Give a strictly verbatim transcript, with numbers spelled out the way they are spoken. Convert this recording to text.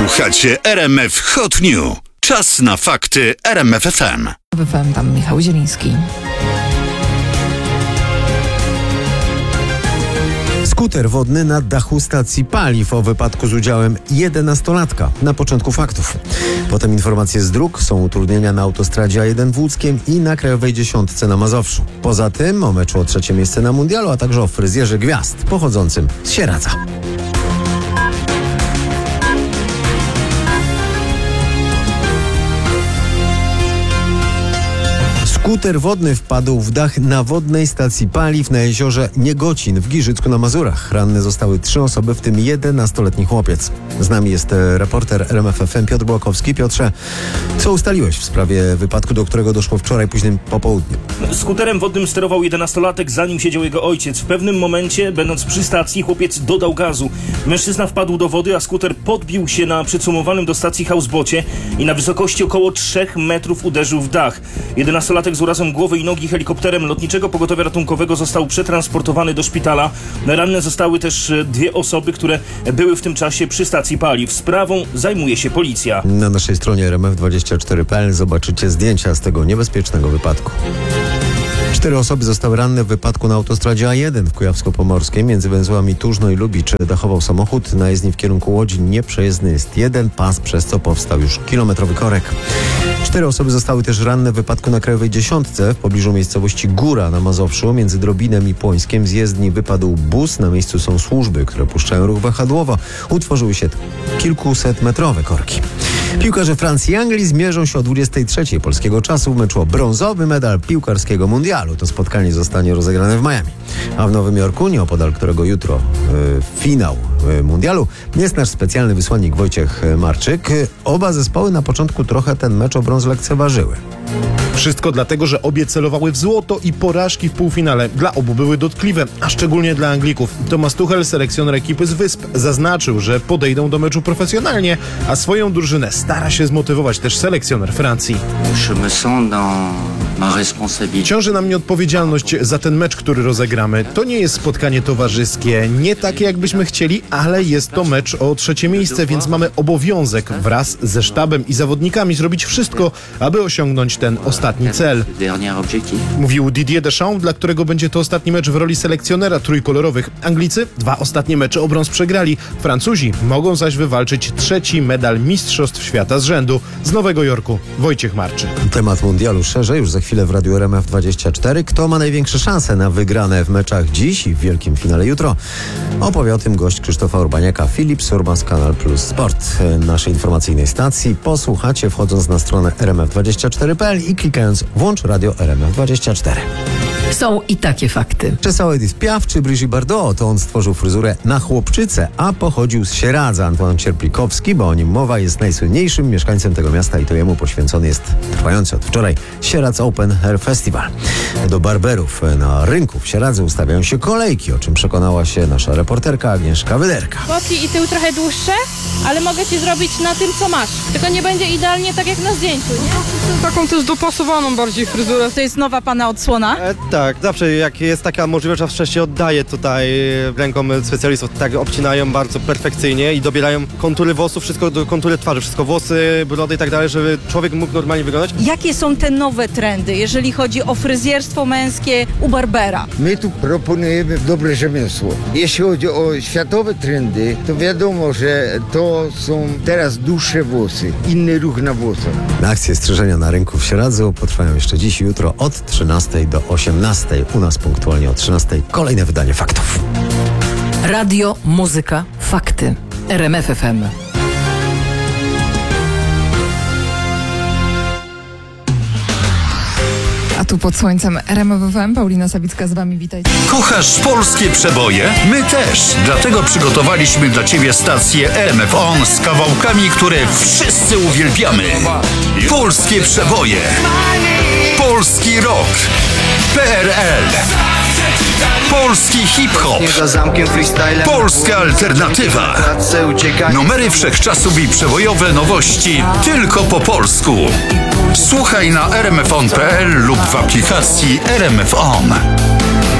Słuchacie R M F Hot News. Czas na fakty R M F F M. W F M tam Michał Zieliński. Skuter wodny na dachu stacji paliw, o wypadku z udziałem jedenastolatka. Na początku faktów. Potem informacje z dróg, są utrudnienia na autostradzie A jeden w Łódzkiem i na Krajowej Dziesiątce na Mazowszu. Poza tym o meczu o trzecie miejsce na mundialu, a także o fryzjerze gwiazd pochodzącym z Sieradza. Skuter wodny wpadł w dach na wodnej stacji paliw na jeziorze Niegocin w Giżycku na Mazurach. Ranne zostały trzy osoby, w tym jedenastoletni chłopiec. Z nami jest reporter R M F F M Piotr Błakowski. Piotrze, co ustaliłeś w sprawie wypadku, do którego doszło wczoraj późnym popołudniem? Skuterem wodnym sterował jedenastolatek, zanim siedział jego ojciec. W pewnym momencie, będąc przy stacji, chłopiec dodał gazu. Mężczyzna wpadł do wody, a skuter podbił się na przycumowanym do stacji housebocie i na wysokości około trzech metrów uderzył w dach. jedenastolatek z urazem głowy i nogi helikopterem Lotniczego Pogotowia Ratunkowego został przetransportowany do szpitala. Ranne zostały też dwie osoby, które były w tym czasie przy stacji paliw. Sprawą zajmuje się policja. Na naszej stronie R M F dwadzieścia cztery kropka p l zobaczycie zdjęcia z tego niebezpiecznego wypadku. Cztery osoby zostały ranne w wypadku na autostradzie A jeden w Kujawsko-Pomorskiej między węzłami Tużno i Lubicz. Dachował samochód. Na jezdni w kierunku Łodzi nieprzejezdny jest jeden pas, przez co powstał już kilometrowy korek. Cztery osoby zostały też ranne w wypadku na Krajowej Dziesiątce w pobliżu miejscowości Góra na Mazowszu. Między Drobinem i Płońskiem z jezdni wypadł bus. Na miejscu są służby, które puszczają ruch wahadłowo. Utworzyły się kilkusetmetrowe korki. Piłkarze Francji i Anglii zmierzą się o dwudziestej trzeciej polskiego czasu w meczu o brązowy medal piłkarskiego mundialu. To spotkanie zostanie rozegrane w Miami. A w Nowym Jorku, nieopodal którego jutro y, finał y, mundialu, jest nasz specjalny wysłannik Wojciech Marczyk. Oba zespoły na początku trochę ten mecz o brąz lekceważyły. Wszystko dlatego, że obie celowały w złoto i porażki w półfinale dla obu były dotkliwe, a szczególnie dla Anglików. Thomas Tuchel, selekcjoner ekipy z Wysp, zaznaczył, że podejdą do meczu profesjonalnie, a swoją drużynę stara się zmotywować też selekcjoner Francji. Ciąży na mnie odpowiedzialność za ten mecz, który rozegramy. To nie jest spotkanie towarzyskie, nie takie jakbyśmy chcieli, ale jest to mecz o trzecie miejsce, więc mamy obowiązek wraz ze sztabem i zawodnikami zrobić wszystko, aby osiągnąć ten ostatni cel. Mówił Didier Deschamps, dla którego będzie to ostatni mecz w roli selekcjonera trójkolorowych. Anglicy dwa ostatnie mecze o brąz przegrali. Francuzi mogą zaś wywalczyć trzeci medal Mistrzostw Świata z rzędu. Z Nowego Jorku Wojciech Marczyk. Temat mundialu szerzej już za chwilę w Radiu R M F dwadzieścia cztery. Kto ma największe szanse na wygrane w meczach dziś i w wielkim finale jutro? Opowie o tym gość Krzysztofa Urbaniaka, Filip Urban z Kanal Plus Sport. Naszej informacyjnej stacji posłuchacie wchodząc na stronę R M F dwadzieścia cztery kropka p l i klikając Włącz Radio R M F dwadzieścia cztery. Są i takie fakty. Czesał Edith Piaf czy Brigitte Bardot, to on stworzył fryzurę na chłopczycę, a pochodził z Sieradza. Antoine Cierplikowski, bo o nim mowa, jest najsłynniejszym mieszkańcem tego miasta i to jemu poświęcony jest trwający od wczoraj Sieradz Open Hair Festival. Do barberów na rynku w Sieradzu ustawiają się kolejki, o czym przekonała się nasza reporterka Agnieszka Wyderka. Boki i tył trochę dłuższe, ale mogę ci zrobić na tym, co masz. Tylko nie będzie idealnie tak jak na zdjęciu, nie? Taką też dopasowaną bardziej fryzurę. To jest nowa pana odsłona? E, tak, zawsze jak jest taka możliwość, zawsze się oddaje tutaj ręką specjalistów. Tak obcinają bardzo perfekcyjnie i dobierają kontury włosów, wszystko do kontury twarzy, wszystko włosy, brody i tak dalej, żeby człowiek mógł normalnie wyglądać. Jakie są te nowe trendy, jeżeli chodzi o fryzjerstwo męskie u barbera? My tu proponujemy dobre rzemiosło. Jeśli chodzi o światowe trendy, to wiadomo, że to są teraz dłuższe włosy, inny ruch na włosach. Akcje strzyżenia na rynku w Sieradzu potrwają jeszcze dziś i jutro od trzynastej do osiemnastej. U nas punktualnie o trzynastej kolejne wydanie faktów. Radio, muzyka, fakty. R M F F M. A tu pod słońcem R M F F M, Paulina Sawicka z wami, witajcie. Kochasz polskie przeboje? My też. Dlatego przygotowaliśmy dla Ciebie stację R M F On z kawałkami, które wszyscy uwielbiamy. Polskie przeboje. Polski rock. P R L. Polski hip-hop. Polska alternatywa. Numery wszechczasów i przebojowe nowości tylko po polsku. Słuchaj na r m f on kropka p l lub w aplikacji R M F On.